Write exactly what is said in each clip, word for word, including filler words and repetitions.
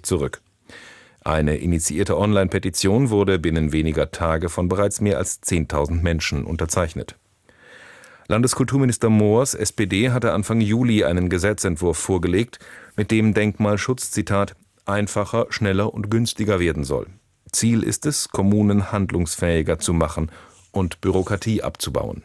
zurück. Eine initiierte Online-Petition wurde binnen weniger Tage von bereits mehr als zehntausend Menschen unterzeichnet. Landeskulturminister Moors S P D hatte Anfang Juli einen Gesetzentwurf vorgelegt, mit dem Denkmalschutz, Zitat, einfacher, schneller und günstiger werden soll. Ziel ist es, Kommunen handlungsfähiger zu machen und Bürokratie abzubauen.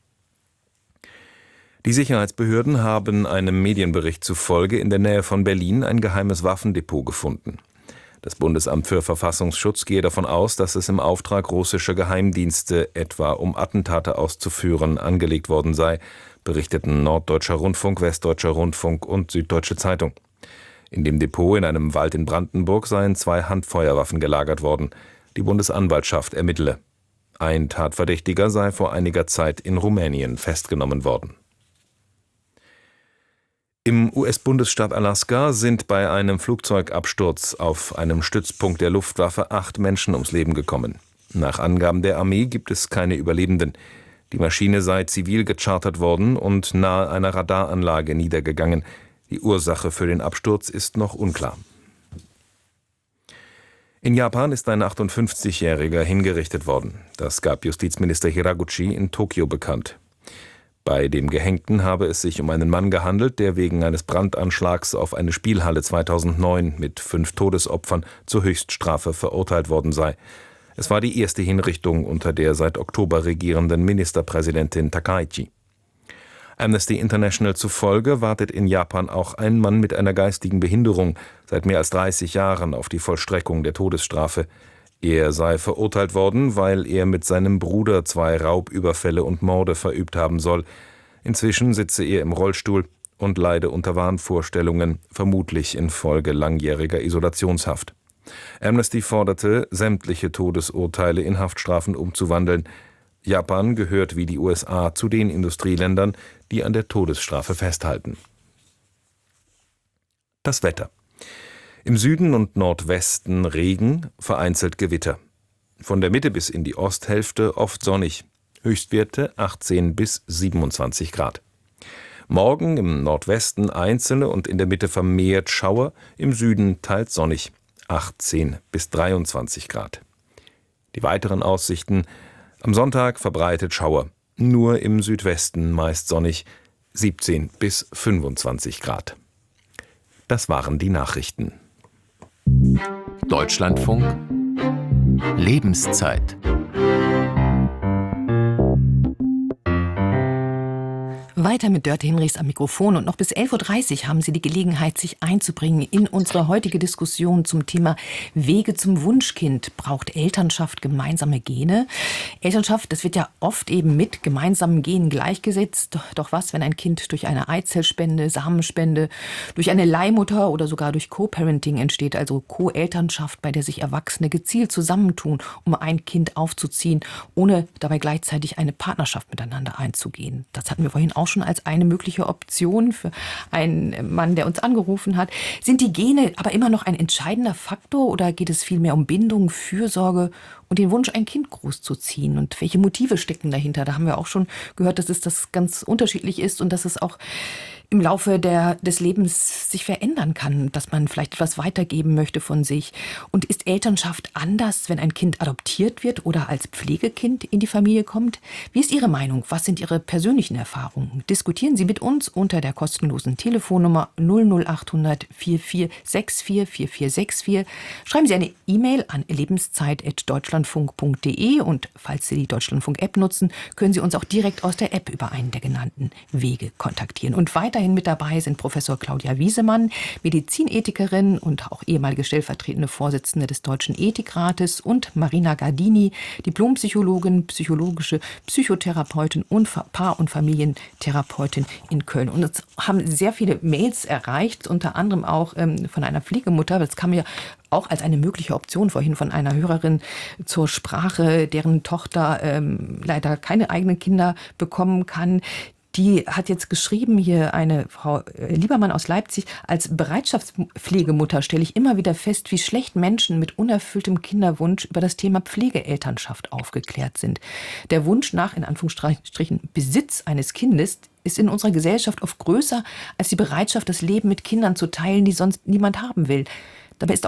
Die Sicherheitsbehörden haben einem Medienbericht zufolge in der Nähe von Berlin ein geheimes Waffendepot gefunden. Das Bundesamt für Verfassungsschutz gehe davon aus, dass es im Auftrag russischer Geheimdienste, etwa um Attentate auszuführen, angelegt worden sei, berichteten Norddeutscher Rundfunk, Westdeutscher Rundfunk und Süddeutsche Zeitung. In dem Depot in einem Wald in Brandenburg seien zwei Handfeuerwaffen gelagert worden. Die Bundesanwaltschaft ermittle. Ein Tatverdächtiger sei vor einiger Zeit in Rumänien festgenommen worden. Im U S-Bundesstaat Alaska sind bei einem Flugzeugabsturz auf einem Stützpunkt der Luftwaffe acht Menschen ums Leben gekommen. Nach Angaben der Armee gibt es keine Überlebenden. Die Maschine sei zivil gechartert worden und nahe einer Radaranlage niedergegangen. Die Ursache für den Absturz ist noch unklar. In Japan ist ein achtundfünfzigjähriger hingerichtet worden. Das gab Justizminister Hiraguchi in Tokio bekannt. Bei dem Gehängten habe es sich um einen Mann gehandelt, der wegen eines Brandanschlags auf eine Spielhalle zweitausendneun mit fünf Todesopfern zur Höchststrafe verurteilt worden sei. Es war die erste Hinrichtung unter der seit Oktober regierenden Ministerpräsidentin Takaichi. Amnesty International zufolge wartet in Japan auch ein Mann mit einer geistigen Behinderung seit mehr als dreißig Jahren auf die Vollstreckung der Todesstrafe. Er sei verurteilt worden, weil er mit seinem Bruder zwei Raubüberfälle und Morde verübt haben soll. Inzwischen sitze er im Rollstuhl und leide unter Wahnvorstellungen, vermutlich infolge langjähriger Isolationshaft. Amnesty forderte, sämtliche Todesurteile in Haftstrafen umzuwandeln. Japan gehört wie die U S A zu den Industrieländern, die an der Todesstrafe festhalten. Das Wetter. Im Süden und Nordwesten Regen, vereinzelt Gewitter. Von der Mitte bis in die Osthälfte oft sonnig. Höchstwerte achtzehn bis siebenundzwanzig Grad. Morgen im Nordwesten einzelne und in der Mitte vermehrt Schauer, im Süden teils sonnig. achtzehn bis dreiundzwanzig Grad. Die weiteren Aussichten: am Sonntag verbreitet Schauer, nur im Südwesten meist sonnig, siebzehn bis fünfundzwanzig Grad. Das waren die Nachrichten. Deutschlandfunk Lebenszeit. Weiter mit Dörte Hinrichs am Mikrofon und noch bis elf Uhr dreißig haben Sie die Gelegenheit, sich einzubringen in unsere heutige Diskussion zum Thema Wege zum Wunschkind. Braucht Elternschaft gemeinsame Gene? Elternschaft, das wird ja oft eben mit gemeinsamen Genen gleichgesetzt. Doch, doch was, wenn ein Kind durch eine Eizellspende, Samenspende, durch eine Leihmutter oder sogar durch Co-Parenting entsteht, also Co-Elternschaft, bei der sich Erwachsene gezielt zusammentun, um ein Kind aufzuziehen, ohne dabei gleichzeitig eine Partnerschaft miteinander einzugehen. Das hatten wir vorhin auch schon als eine mögliche Option für einen Mann, der uns angerufen hat. Sind die Gene aber immer noch ein entscheidender Faktor oder geht es vielmehr um Bindung, Fürsorge und den Wunsch, ein Kind großzuziehen? Und welche Motive stecken dahinter? Da haben wir auch schon gehört, dass es das ganz unterschiedlich ist und dass es auch im Laufe der, des Lebens sich verändern kann, dass man vielleicht etwas weitergeben möchte von sich. Und ist Elternschaft anders, wenn ein Kind adoptiert wird oder als Pflegekind in die Familie kommt? Wie ist Ihre Meinung? Was sind Ihre persönlichen Erfahrungen? Diskutieren Sie mit uns unter der kostenlosen Telefonnummer null null acht hundert vierundvierzig vierundvierzig vierundvierzig vierundvierzig. Schreiben Sie eine E-Mail an lebenszeit at deutschlandfunk punkt de und falls Sie die Deutschlandfunk-App nutzen, können Sie uns auch direkt aus der App über einen der genannten Wege kontaktieren. Und weiter Weiterhin mit dabei sind Professor Claudia Wiesemann, Medizinethikerin und auch ehemalige stellvertretende Vorsitzende des Deutschen Ethikrates, und Marina Gardini, Diplompsychologin, psychologische Psychotherapeutin und Paar- und Familientherapeutin in Köln. Und uns haben sehr viele Mails erreicht, unter anderem auch ähm, von einer Pflegemutter. Das kam ja auch als eine mögliche Option vorhin von einer Hörerin zur Sprache, deren Tochter ähm, leider keine eigenen Kinder bekommen kann. Die hat jetzt geschrieben, hier eine Frau Liebermann aus Leipzig: Als Bereitschaftspflegemutter stelle ich immer wieder fest, wie schlecht Menschen mit unerfülltem Kinderwunsch über das Thema Pflegeelternschaft aufgeklärt sind. Der Wunsch nach, in Anführungsstrichen, Besitz eines Kindes ist in unserer Gesellschaft oft größer als die Bereitschaft, das Leben mit Kindern zu teilen, die sonst niemand haben will. Dabei ist